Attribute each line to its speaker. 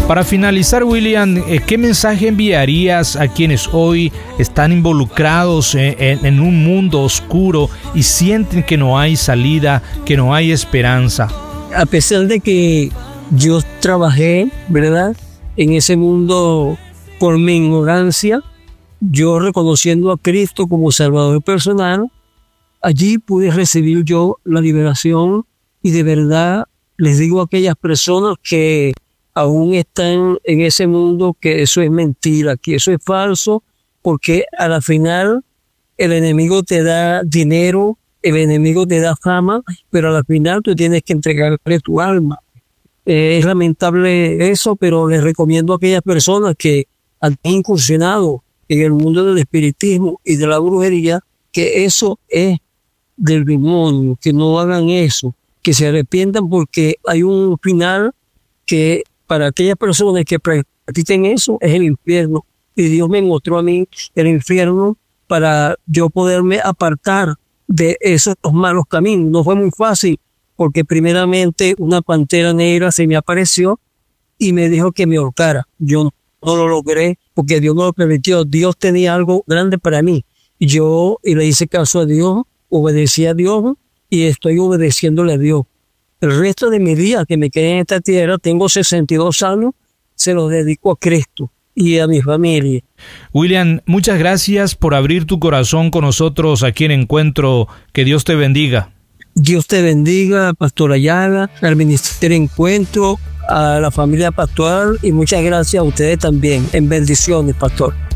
Speaker 1: Para finalizar, William, ¿qué mensaje enviarías a quienes hoy están involucrados en un mundo oscuro y sienten que no hay salida, que no hay esperanza?
Speaker 2: A pesar de que yo trabajé, ¿verdad?, en ese mundo por mi ignorancia, yo reconociendo a Cristo como Salvador personal, allí pude recibir yo la liberación y de verdad les digo a aquellas personas que aún están en ese mundo que eso es mentira, que eso es falso, porque a la final el enemigo te da dinero, el enemigo te da fama, pero a la final tú tienes que entregarle tu alma. Es lamentable eso, pero les recomiendo a aquellas personas que han incursionado en el mundo del espiritismo y de la brujería, que eso es del demonio, que no hagan eso, que se arrepientan porque hay un final que para aquellas personas que practiquen eso es el infierno. Y Dios me mostró a mí el infierno para yo poderme apartar de esos malos caminos. No fue muy fácil porque primeramente una pantera negra se me apareció y me dijo que me ahorcara. Yo no lo logré porque Dios no lo permitió. Dios tenía algo grande para mí. Y le hice caso a Dios, obedecí a Dios y estoy obedeciéndole a Dios. El resto de mi vida que me quedé en esta tierra, tengo 62 años, se los dedico a Cristo y a mi familia.
Speaker 1: William, muchas gracias por abrir tu corazón con nosotros aquí en Encuentro. Que Dios te bendiga.
Speaker 2: Dios te bendiga, Pastor Ayala, al Ministerio Encuentro, a la familia pastoral y muchas gracias a ustedes también. En bendiciones, Pastor.